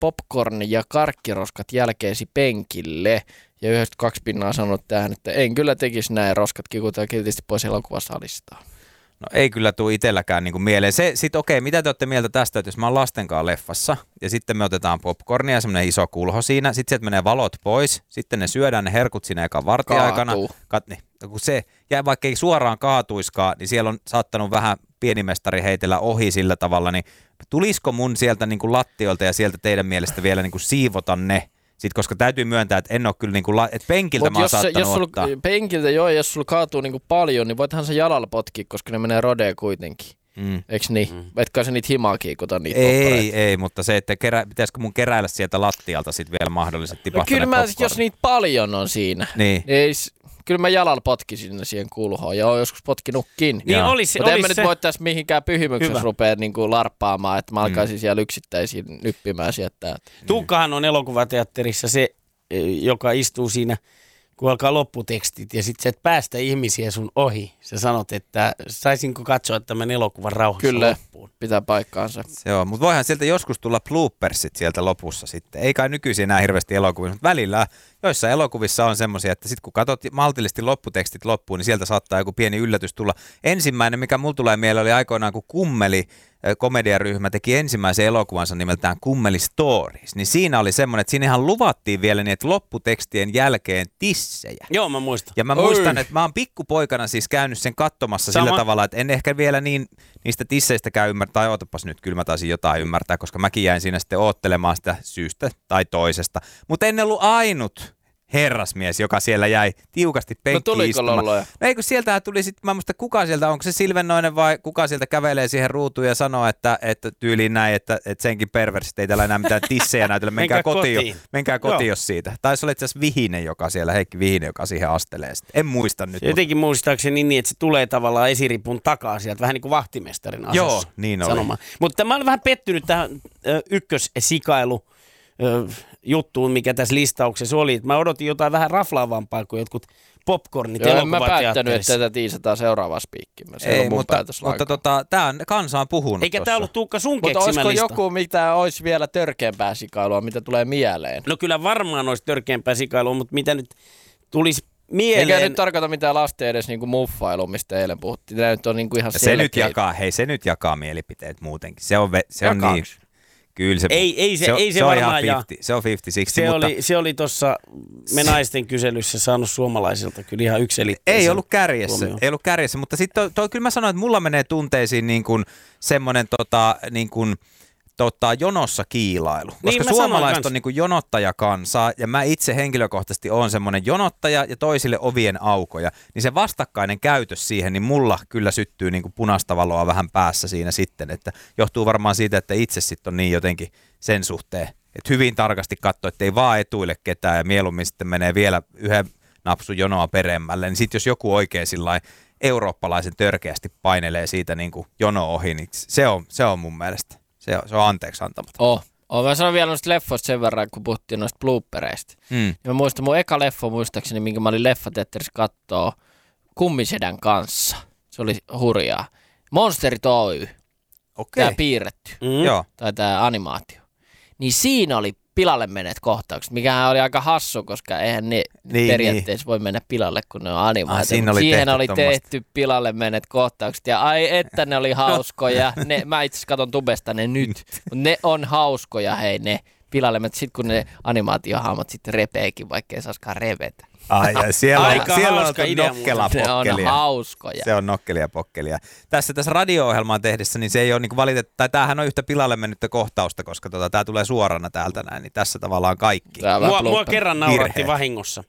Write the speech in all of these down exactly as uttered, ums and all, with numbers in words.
popcorn ja karkkiroskat jälkeesi penkille. Ja yhdestä kaksi pinnaa sanonut tähän, että en kyllä tekisi näin, roskat kikutaan kiltisti pois elokuvasalistaan. No ei kyllä tule itselläkään niinku mieleen. Se, sit okei, mitä te olette mieltä tästä, että jos mä oon lastenkaan leffassa ja sitten me otetaan popcornia ja semmoinen iso kulho siinä, sitten sieltä menee valot pois, sitten ne syödään ne herkut siinä ekan vartija-aikana. Kat, niin, kun se, ja vaikka ei suoraan kaatuiskaan, niin siellä on saattanut vähän pienimestari heitellä ohi sillä tavalla, niin tulisiko mun sieltä niinku lattiolta ja sieltä teidän mielestä vielä niinku siivota ne? Sitten, koska täytyy myöntää, että en ole kyllä niinku, että penkiltä Mut mä oon jos, saattanut jos ottaa. Penkiltä joo, jos sulla kaatuu niinku paljon, niin voithan se jalalla potkia, koska ne menee rodeen kuitenkin. Mm. Eiks niin? Mm. Etkä se niitä himaa kiikuta niitä Ei, poppareita. ei, mutta se, että kerä, pitäisikö mun keräillä sieltä lattialta sitten vielä mahdolliset tipahtaneet no, kyllä mä, popcorn. jos niitä paljon on siinä, niin ei, kyllä mä jalalla potkisin ne siihen kulhoon ja oon joskus potkinutkin. Niin olisi, mutta en mä se... nyt voi tässä mihinkään pyhimyksessä rupea niinku larppaamaan, että mä alkaisin mm. siellä yksittäisiin nyppimään sieltä. Tuukkahan on elokuvateatterissa se, joka istuu siinä, kun alkaa lopputekstit ja sitten sä et päästä ihmisiä sun ohi. Sä sanot, että saisinko katsoa tämän elokuvan rauhassa Kyllä, loppuun. pitää paikkaansa. Se on, mutta voihan sieltä joskus tulla bloopersit sieltä lopussa sitten. Ei kai nykyisin enää hirveästi elokuvissa, mutta välillä joissa elokuvissa on semmoisia, että sitten kun katsot maltillisesti lopputekstit loppuun, niin sieltä saattaa joku pieni yllätys tulla. Ensimmäinen, mikä mulla tulee mieleen, oli aikoinaan, kun Kummeli komediaryhmä teki ensimmäisen elokuvansa nimeltään Kummeli Stories, niin siinä oli semmoinen, että siinä ihan luvattiin vielä niin, että lopputekstien jälkeen tissejä. Joo, mä muistan. Ja mä Oi. muistan, että mä oon pikkupoikana siis käynyt sen katsomassa Sama. sillä tavalla, että en ehkä vielä niin niistä tisseistä käy ymmärtää, tai ootapas nyt, kyllä mä taisin jotain ymmärtää, koska mäkin jäin siinä sitten oottelemaan sitä syystä tai toisesta. Mutta en ollut ainut herrasmies, joka siellä jäi tiukasti penkkiin no, istumaan. No eikö sieltähän tuli sitten, mä muista kuka sieltä, onko se Silvennoinen vai kuka sieltä kävelee siihen ruutuun ja sanoo, että, että tyyliin näin, että, että senkin perversit ei täällä enää mitään tissejä näytellä, menkää kotiin, kotiin. menkää kotiin jos siitä. Taisi olla itse asiassa Vihinen, joka siellä, Heikki Vihinen, joka siihen astelee sitten. En muista nyt. Jotenkin mutta... muistaakseni niin, että se tulee tavallaan esiripun takaa sieltä, vähän niin kuin vahtimestarin aseessa. Joo, niin oli. Sanomaan. Mutta mä olen vähän pettynyt tähän ö, ykkössikailu ö, juttuun, mikä tässä listauksessa oli. Mä odotin jotain vähän raflaavampaa kuin jotkut popcornit Joo, en mä päättänyt, että tätä tiisataan seuraavaan spiikkiin. Ei, mutta, mutta tota, tää on, kansa on puhunut. Eikä tää ollut Tuukka sun mutta keksimä lista. Joku, mitä olisi vielä törkeämpää sikailua, mitä tulee mieleen? No kyllä varmaan olisi törkeämpää sikailua, mutta mitä nyt tulisi mieleen? Eikä nyt tarkoita mitään lasten edes niinku muffailua, mistä eilen puhuttiin. Tämä nyt on niinku ihan se nyt jakaa, hei se nyt jakaa mielipiteet muutenkin. Se on, ve, se on niin... Kyllä se, ei, ei se, se, on, ei se, se varmaan on ihan viisikymmentä, se on viisikymmentä sixty, se mutta... Oli, se oli tuossa me naisten kyselyssä saanut suomalaisilta kyllä ihan yksiselitteisen. Ei ollut kärjessä, ei ollut kärjessä, mutta sitten toi, toi, kyllä mä sanoin, että mulla menee tunteisiin niin kuin semmoinen tota, niin kuin, tota, jonossa kiilailu. Koska niin, suomalaiset on niin kuin jonottajakansaa ja mä itse henkilökohtaisesti oon semmoinen jonottaja ja toisille ovien aukoja. Niin se vastakkainen käytös siihen, niin mulla kyllä syttyy niin kuin punaista valoa vähän päässä siinä sitten. Että johtuu varmaan siitä, että itse sitten on niin jotenkin sen suhteen, että hyvin tarkasti katsoo, että ei vaan etuille ketään ja mieluummin sitten menee vielä yhden napsun jonoa peremmälle. Niin sitten jos joku oikein sillain eurooppalaisen törkeästi painelee siitä niin kuin jono ohi, niin se on, se on mun mielestä. Se on, se on anteeksi antamatta. Oh. oh. Mä sanon vielä noista leffoista sen verran, kun puhuttiin noista bloopereista. Mm. Ja mä muistan mun eka leffa muistaakseni, minkä mä olin leffateatterissa kattoo Kummisedän kanssa. Se oli hurjaa. Monsterit Oy. Okay. Tää piirretty. Mm. Joo. Tai tää animaatio. Niin siinä oli pilalle menneet kohtaukset, mikä oli aika hassu, koska eihän ne niin, periaatteessa niin. voi mennä pilalle, kun ne on animaatio. Ah, oli siihen tehty oli tommoista. tehty pilalle menneet kohtaukset, ja ai että ne oli hauskoja. Ne, mä itse asiassa katson tubesta ne nyt, mutta ne on hauskoja, hei ne pilalle menneet. Sitten kun ne animaatiohahmot sitten repeekin, vaikka ei saisikaan revetä. Ai, ja siellä Aika on, siellä hauska on idea, nokkela ne pokkelia. on hauskoja. Se on nokkelia pokkelia. Tässä, tässä radio-ohjelmaa tehdessä, niin se ei ole niin valitettu, tai tämähän on yhtä pilalle mennyttä kohtausta, koska tota, tämä tulee suorana täältä näin, niin tässä tavallaan kaikki. Mua, mua kerran nauratti vahingossa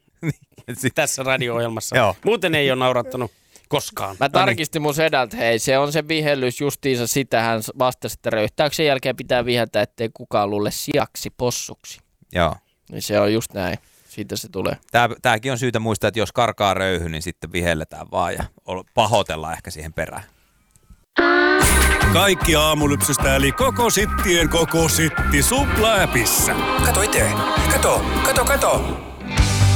tässä radio-ohjelmassa. Joo. Muuten ei ole naurattanut koskaan. Mä tarkistin mun sedältä, hei, se on se vihellys justiinsa sitä, hän vastasi, että röyhtäyksen jälkeen pitää vihjeltää, ettei kukaan luule siaksi possuksi. Joo. Niin se on just näin. Siitä se tulee. Tää, tääkin on syytä muistaa, että jos karkaa röyhy, niin sitten vihelletään vaan ja pahoitellaan ehkä siihen perään. Kaikki aamulypsystä eli koko sittien koko sitti Supla-appissa. Kato itse. Kato, kato, kato.